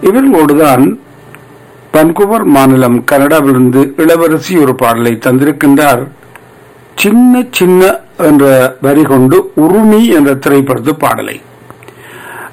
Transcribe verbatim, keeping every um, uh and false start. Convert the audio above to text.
இவர்களோடுதான் Vancouver மாநிலம் கனடாவிலிருந்து இளவரசி ஒரு பாடலை தந்திருக்கின்றார். சின்ன சின்ன என்ற வரி கொண்டு உருமி என்ற திரைப்படத்து பாடலை